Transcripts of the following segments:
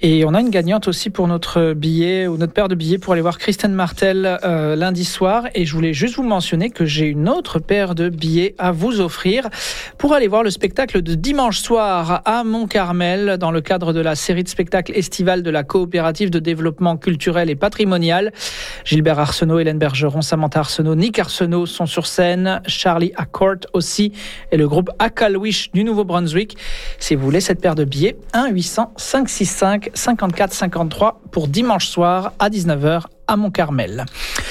Et on a une gagnante aussi pour notre billet ou notre paire de billets pour aller voir Kristen Martel lundi soir. Et je voulais juste vous mentionner que j'ai une autre paire de billets à vous offrir pour aller voir le spectacle de dimanche soir à Mont-Carmel dans le cadre de la série de spectacles estivale de la coopérative de développement culturel et patrimonial. Gilbert Arsenault, Hélène Bergeron, Samantha Arsenault, Nick Arsenault sont sur scène, Charlie Accourt aussi et le groupe Akalwish du Nouveau-Brunswick. Si vous voulez cette paire de billets, 1-800-565-54-53 pour dimanche soir à 19h à Mont-Carmel.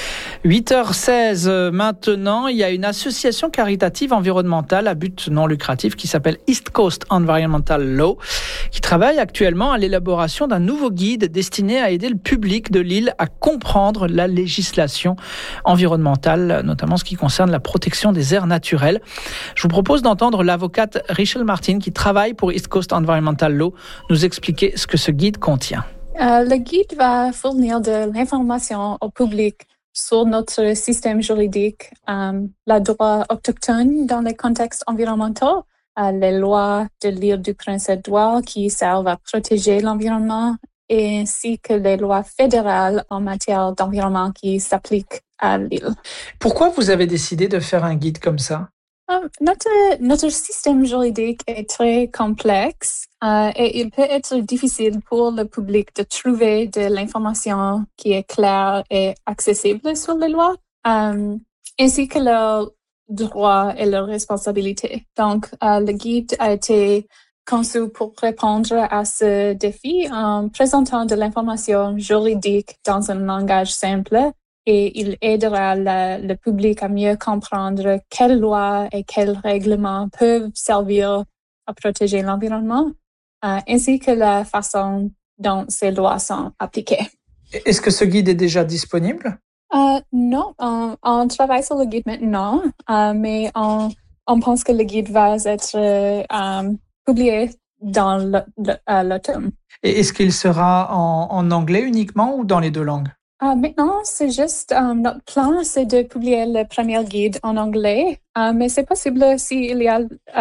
8h16 maintenant, il y a une association caritative environnementale à but non lucratif qui s'appelle East Coast Environmental Law, qui travaille actuellement à l'élaboration d'un nouveau guide destiné à aider le public de l'île à comprendre la législation environnementale, notamment ce qui concerne la protection des aires naturelles. Je vous propose d'entendre l'avocate Rachel Martin, qui travaille pour East Coast Environmental Law, nous expliquer ce que ce guide contient. Le guide va fournir de l'information au public sur notre système juridique, les droits autochtones dans les contextes environnementaux, les lois de l'île du Prince-Édouard qui servent à protéger l'environnement, ainsi que les lois fédérales en matière d'environnement qui s'appliquent à l'île. Pourquoi vous avez décidé de faire un guide comme ça? Notre système juridique est très complexe et il peut être difficile pour le public de trouver de l'information qui est claire et accessible sur les lois, ainsi que leurs droits et leurs responsabilités. Donc, le guide a été conçu pour répondre à ce défi en présentant de l'information juridique dans un langage simple. Et il aidera le public à mieux comprendre quelles lois et quels règlements peuvent servir à protéger l'environnement, ainsi que la façon dont ces lois sont appliquées. Est-ce que ce guide est déjà disponible? Non, on travaille sur le guide maintenant, mais on pense que le guide va être publié dans l'automne. Et est-ce qu'il sera en anglais uniquement ou dans les deux langues? Maintenant, c'est juste notre plan, c'est de publier le premier guide en anglais, mais c'est possible s'il y a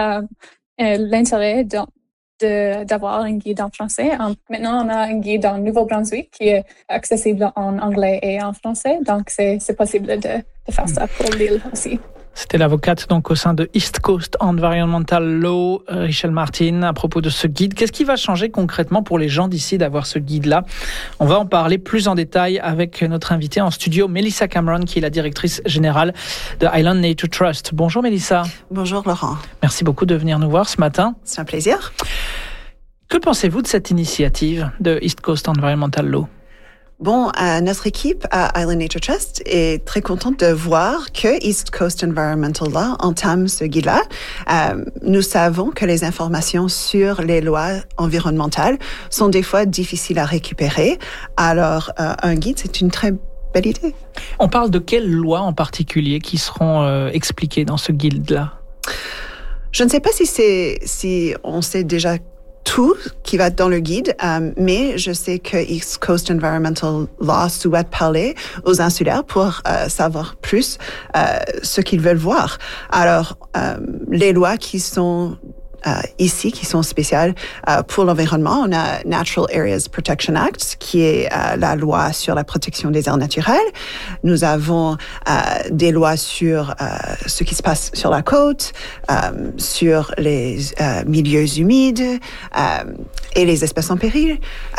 l'intérêt d'avoir un guide en français. Maintenant, on a un guide en Nouveau-Brunswick qui est accessible en anglais et en français, donc c'est possible de faire ça pour l'île aussi. C'était l'avocate donc au sein de East Coast Environmental Law, Rachel Martin, à propos de ce guide. Qu'est-ce qui va changer concrètement pour les gens d'ici d'avoir ce guide-là? On va en parler plus en détail avec notre invitée en studio, Melissa Cameron, qui est la directrice générale de Island Nature Trust. Bonjour Melissa. Bonjour Laurent. Merci beaucoup de venir nous voir ce matin. C'est un plaisir. Que pensez-vous de cette initiative de East Coast Environmental Law? Bon, notre équipe à Island Nature Trust est très contente de voir que East Coast Environmental Law entame ce guide-là. Nous savons que les informations sur les lois environnementales sont des fois difficiles à récupérer. Alors, un guide, c'est une très belle idée. On parle de quelles lois en particulier qui seront expliquées dans ce guide-là? Je ne sais pas si on sait déjà tout qui va dans le guide, mais je sais que East Coast Environmental Law souhaite parler aux insulaires pour savoir plus ce qu'ils veulent voir. Alors, les lois qui sont ici, qui sont spéciales pour l'environnement, on a Natural Areas Protection Act, qui est la loi sur la protection des aires naturelles. Nous avons des lois sur ce qui se passe sur la côte, sur les milieux humides et les espèces en péril.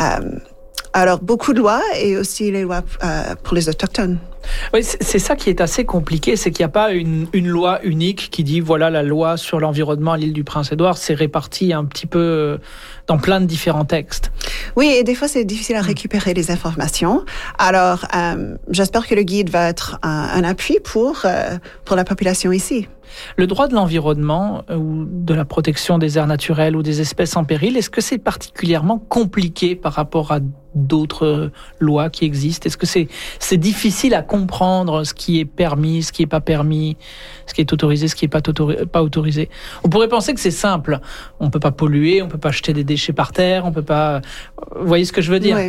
Alors, beaucoup de lois et aussi les lois pour les autochtones. Oui, c'est ça qui est assez compliqué, c'est qu'il n'y a pas une loi unique qui dit voilà la loi sur l'environnement à l'île du Prince-Édouard, c'est réparti un petit peu dans plein de différents textes. Oui, et des fois c'est difficile à récupérer les informations. Alors, j'espère que le guide va être un appui pour la population ici. Le droit de l'environnement ou de la protection des aires naturelles ou des espèces en péril, est-ce que c'est particulièrement compliqué par rapport à d'autres lois qui existent? Est-ce que c'est difficile à comprendre ce qui est permis, ce qui n'est pas permis, ce qui est autorisé, ce qui n'est pas autorisé? On pourrait penser que c'est simple. On ne peut pas polluer, on ne peut pas jeter des déchets par terre, on ne peut pas... Vous voyez ce que je veux dire? Oui.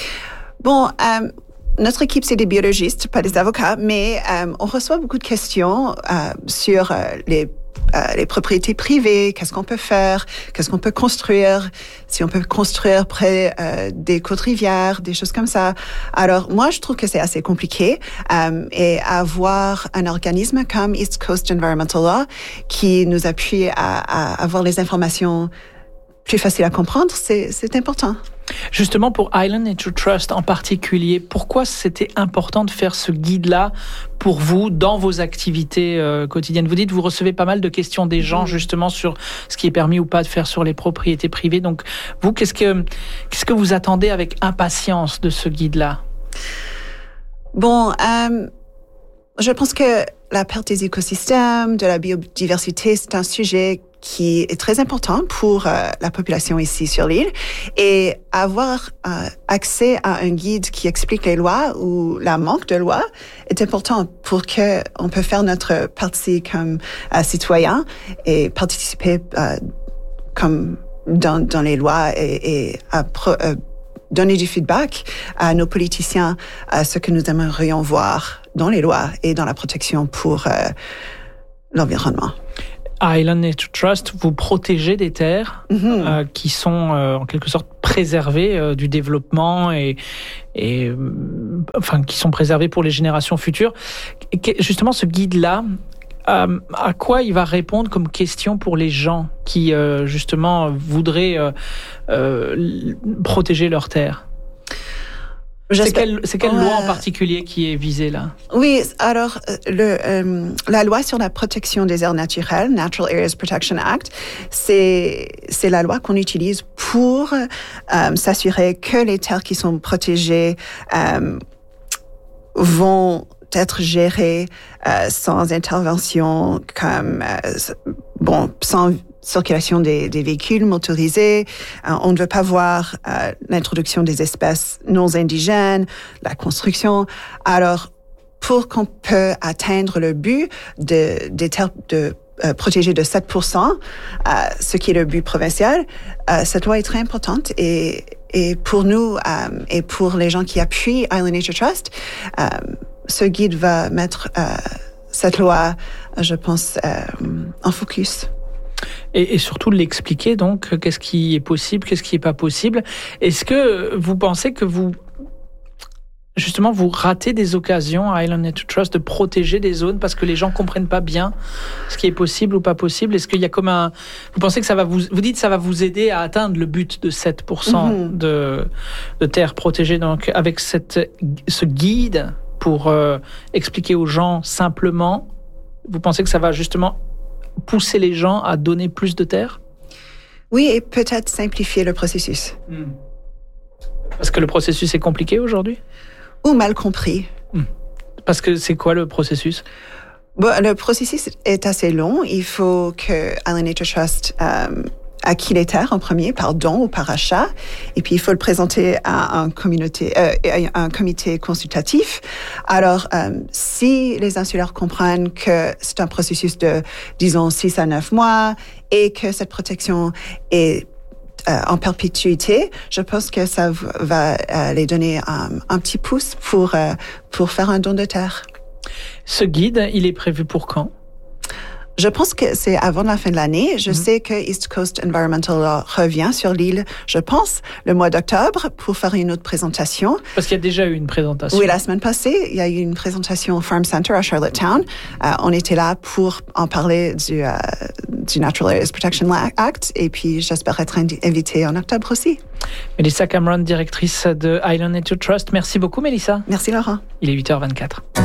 Bon, notre équipe, c'est des biologistes, pas des avocats, mais on reçoit beaucoup de questions sur les les propriétés privées, qu'est-ce qu'on peut faire, qu'est-ce qu'on peut construire, si on peut construire près des côtes rivières, des choses comme ça. Alors moi, je trouve que c'est assez compliqué et avoir un organisme comme East Coast Environmental Law qui nous appuie à avoir les informations plus faciles à comprendre, c'est important. Justement, pour Island Nature Trust en particulier, pourquoi c'était important de faire ce guide-là pour vous dans vos activités quotidiennes? Vous dites, vous recevez pas mal de questions des gens justement sur ce qui est permis ou pas de faire sur les propriétés privées. Donc, vous, qu'est-ce que vous attendez avec impatience de ce guide-là? Bon, je pense que la perte des écosystèmes, de la biodiversité, c'est un sujet qui est très important pour la population ici sur l'île, et avoir accès à un guide qui explique les lois ou la manque de lois est important pour que on peut faire notre partie comme citoyen et participer comme dans les lois et donner du feedback à nos politiciens à ce que nous aimerions voir dans les lois et dans la protection pour l'environnement. Island Nature Trust, vous protégez des terres qui sont en quelque sorte préservées du développement et enfin qui sont préservées pour les générations futures. Justement, ce guide-là, à quoi il va répondre comme question pour les gens qui justement voudraient protéger leurs terres? C'est quelle loi en particulier qui est visée là? Oui, alors la loi sur la protection des aires naturelles, Natural Areas Protection Act, c'est la loi qu'on utilise pour s'assurer que les terres qui sont protégées vont être gérées sans intervention, comme sans circulation des véhicules motorisés. On ne veut pas voir l'introduction des espèces non indigènes, la construction. Alors, pour qu'on peut atteindre le but des terres protégées de 7%, ce qui est le but provincial, cette loi est très importante et pour nous et pour les gens qui appuient Island Nature Trust, ce guide va mettre cette loi, je pense, en focus. Et surtout l'expliquer, donc, qu'est-ce qui est possible, qu'est-ce qui n'est pas possible. Est-ce que vous pensez que vous ratez des occasions à Island Nature Trust de protéger des zones parce que les gens ne comprennent pas bien ce qui est possible ou pas possible? Est-ce qu'il y a comme vous pensez que ça va vous dites que ça va vous aider à atteindre le but de 7% de terres protégées, donc avec ce guide pour expliquer aux gens simplement, vous pensez que ça va justement pousser les gens à donner plus de terres? Oui, et peut-être simplifier le processus. Parce que le processus est compliqué aujourd'hui? Ou mal compris. Parce que c'est quoi le processus? Bon, le processus est assez long. Il faut que Island Nature Trust acquiert les terres en premier par don ou par achat, et puis il faut le présenter à un comité consultatif. Alors, si les insulaires comprennent que c'est un processus de, disons, 6 à 9 mois et que cette protection est en perpétuité, je pense que ça va les donner un petit pouce pour faire un don de terre. Ce guide, il est prévu pour quand? Je pense que c'est avant la fin de l'année. Je sais que East Coast Environmental Law revient sur l'île, je pense, le mois d'octobre pour faire une autre présentation. Parce qu'il y a déjà eu une présentation. Oui, la semaine passée, il y a eu une présentation au Farm Center à Charlottetown. On était là pour en parler du Natural Areas Protection Act, et puis j'espère être invitée en octobre aussi. Melissa Cameron, directrice de Island Nature Trust. Merci beaucoup, Melissa. Merci, Laurent. Il est 8h24.